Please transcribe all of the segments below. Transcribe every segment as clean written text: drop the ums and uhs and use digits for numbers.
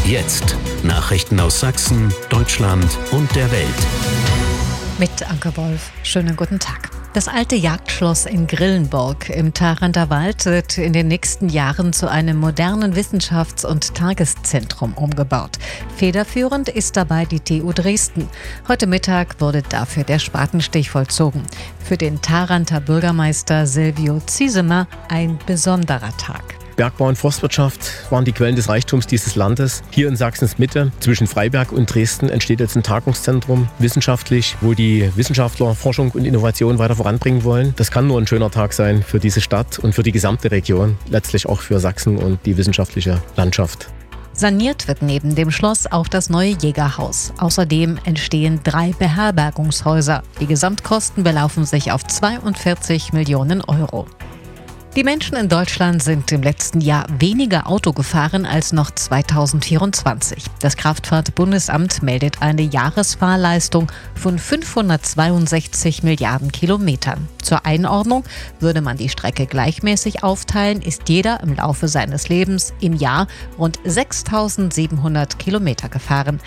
jetzt Nachrichten aus Sachsen, Deutschland und der Welt. Mit Anke Wolf. Schönen guten Tag. Das alte Jagdschloss in Grillenburg im Tharanter Wald wird in den nächsten Jahren zu einem modernen Wissenschafts- und Tageszentrum umgebaut. Federführend ist dabei die TU Dresden. Heute Mittag wurde dafür der Spatenstich vollzogen. Für den Tharanter Bürgermeister Silvio Ziesemer ein besonderer Tag. Bergbau und Forstwirtschaft waren die Quellen des Reichtums dieses Landes. Hier in Sachsens Mitte, zwischen Freiberg und Dresden, entsteht jetzt ein Tagungszentrum, wissenschaftlich, wo die Wissenschaftler Forschung und Innovation weiter voranbringen wollen. Das kann nur ein schöner Tag sein für diese Stadt und für die gesamte Region, letztlich auch für Sachsen und die wissenschaftliche Landschaft. Saniert wird neben dem Schloss auch das neue Jägerhaus. Außerdem entstehen 3 Beherbergungshäuser. Die Gesamtkosten belaufen sich auf 42 Millionen Euro. Die Menschen in Deutschland sind im letzten Jahr weniger Auto gefahren als noch 2024. Das Kraftfahrtbundesamt meldet eine Jahresfahrleistung von 562 Milliarden Kilometern. Zur Einordnung: würde man die Strecke gleichmäßig aufteilen, ist jeder im Laufe seines Lebens im Jahr rund 6.700 Kilometer gefahren.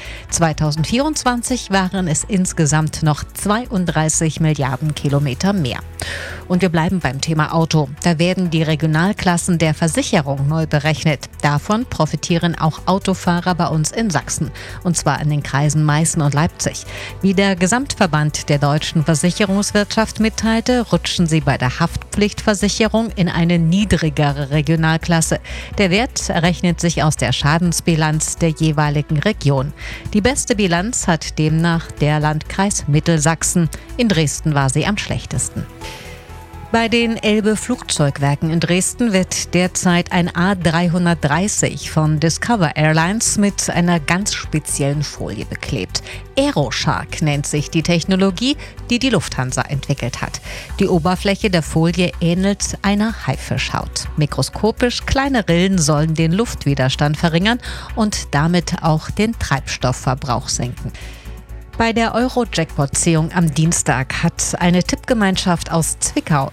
2024 waren es insgesamt noch 32 Milliarden Kilometer mehr. Und wir bleiben beim Thema Auto. Da werden die Regionalklassen der Versicherung neu berechnet. Davon profitieren auch Autofahrer bei uns in Sachsen. Und zwar in den Kreisen Meißen und Leipzig. Wie der Gesamtverband der deutschen Versicherungswirtschaft mitteilte, rutschen sie bei der Haftpflichtversicherung in eine niedrigere Regionalklasse. Der Wert errechnet sich aus der Schadensbilanz der jeweiligen Region. Die beste Bilanz hat demnach der Landkreis Mittelsachsen. In Dresden war sie am schlechtesten. Bei den Elbe-Flugzeugwerken in Dresden wird derzeit ein A330 von Discover Airlines mit einer ganz speziellen Folie beklebt. Aeroshark nennt sich die Technologie, die die Lufthansa entwickelt hat. Die Oberfläche der Folie ähnelt einer Haifischhaut. Mikroskopisch kleine Rillen sollen den Luftwiderstand verringern und damit auch den Treibstoffverbrauch senken. Bei der Euro-Jackpot-Ziehung am Dienstag hat eine Tippgemeinschaft aus Zwickau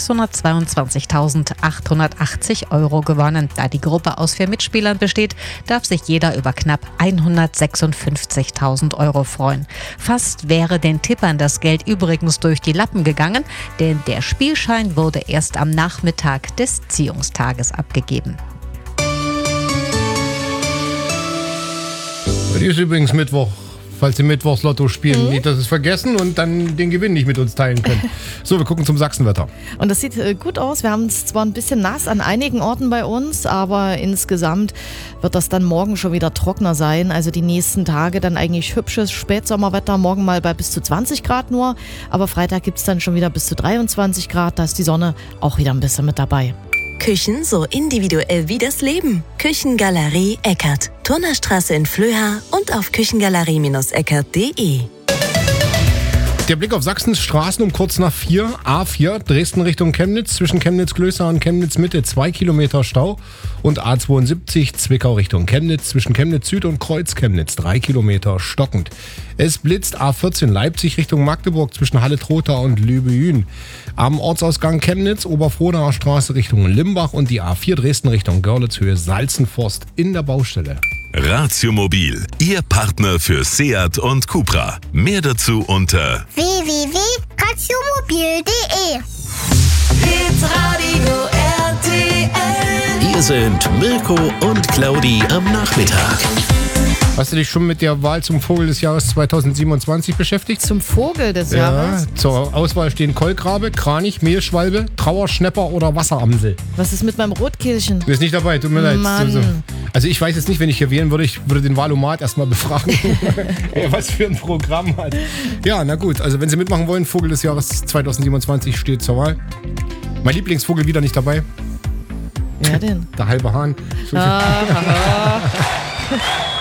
622.880 Euro gewonnen. Da die Gruppe aus 4 Mitspielern besteht, darf sich jeder über knapp 156.000 Euro freuen. Fast wäre den Tippern das Geld übrigens durch die Lappen gegangen, denn der Spielschein wurde erst am Nachmittag des Ziehungstages abgegeben. Heute ist übrigens Mittwoch. Falls Sie Mittwochs Lotto spielen, nicht, dass Sie es vergessen und dann den Gewinn nicht mit uns teilen können. So, wir gucken zum Sachsenwetter. Und das sieht gut aus. Wir haben es zwar ein bisschen nass an einigen Orten bei uns, aber insgesamt wird das dann morgen schon wieder trockener sein. Also die nächsten Tage dann eigentlich hübsches Spätsommerwetter. Morgen mal bei bis zu 20 Grad nur. Aber Freitag gibt es dann schon wieder bis zu 23 Grad. Da ist die Sonne auch wieder ein bisschen mit dabei. Küchen so individuell wie das Leben. Küchengalerie Eckert. Turnerstraße in Flöha und auf küchengalerie-eckert.de. Der Blick auf Sachsens Straßen um kurz nach 4. A4 Dresden Richtung Chemnitz, zwischen Chemnitz-Klöster und Chemnitz-Mitte 2 Kilometer Stau. Und A72 Zwickau Richtung Chemnitz, zwischen Chemnitz-Süd und Kreuz-Chemnitz 3 Kilometer stockend. Es blitzt A14 Leipzig Richtung Magdeburg zwischen Halle-Trotha und Lübehün. Am Ortsausgang Chemnitz, Oberfrohnaer Straße Richtung Limbach und die A4 Dresden Richtung Görlitz-Höhe Salzenforst in der Baustelle. Ratiomobil, Ihr Partner für Seat und Cupra. Mehr dazu unter www.ratiomobil.de. Hitradio RTL. Hier sind Mirko und Claudi am Nachmittag. Hast du dich schon mit der Wahl zum Vogel des Jahres 2027 beschäftigt? Zum Vogel des Jahres? Zur Auswahl stehen Kolkrabe, Kranich, Mehlschwalbe, Trauerschnepper oder Wasseramsel. Was ist mit meinem Rotkehlchen? Du bist nicht dabei, tut mir leid. Mann. Also ich weiß jetzt nicht, wenn ich hier wählen würde, ich würde den Wahlomat erstmal befragen, wer was für ein Programm hat. Ja, na gut, also wenn Sie mitmachen wollen, Vogel des Jahres 2027 steht zur Wahl. Mein Lieblingsvogel wieder nicht dabei. Wer denn? Der halbe Hahn.